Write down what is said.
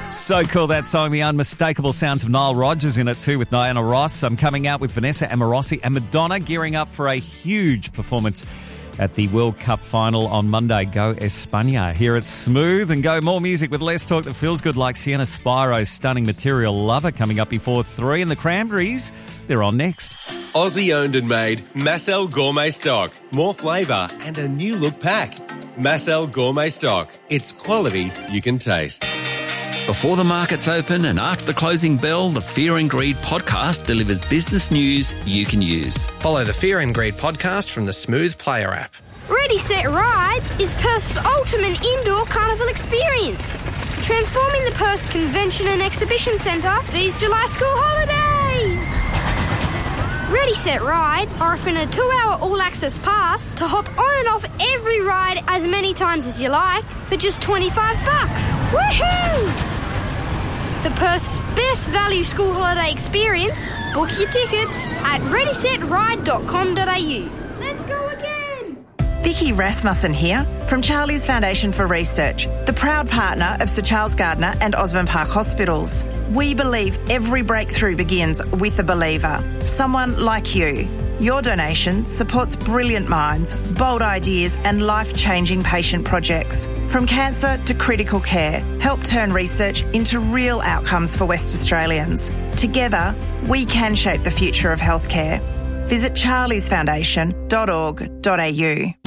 So cool, that song. The unmistakable sounds of Nile Rodgers in it too with Diana Ross. I'm coming out with Vanessa Amorosi and Madonna gearing up for a huge performance at the World Cup final on Monday. Go España. Here it's Smooth and go more music with less talk that feels good, like Sienna Spiro's Stunning Material Lover coming up before 3, and the Cranberries, they're on next. Aussie owned and made Massel Gourmet Stock. More flavour and a new look pack. Massel Gourmet Stock. It's quality you can taste. Before the markets open and after the closing bell, the Fear and Greed podcast delivers business news you can use. Follow the Fear and Greed podcast from the Smooth Player app. Ready, Set, Ride is Perth's ultimate indoor carnival experience, transforming the Perth Convention and Exhibition Centre these July school holidays. Ready, Set, Ride are offering a 2-hour all-access pass to hop on and off every ride as many times as you like for just $25. Woohoo! For Perth's best value school holiday experience, book your tickets at readysetride.com.au. Let's go again! Vicky Rasmussen here from Charlie's Foundation for Research, the proud partner of Sir Charles Gardner and Osborne Park Hospitals. We believe every breakthrough begins with a believer, someone like you. Your donation supports brilliant minds, bold ideas and life-changing patient projects. From cancer to critical care, help turn research into real outcomes for West Australians. Together, we can shape the future of healthcare. Visit charliesfoundation.org.au.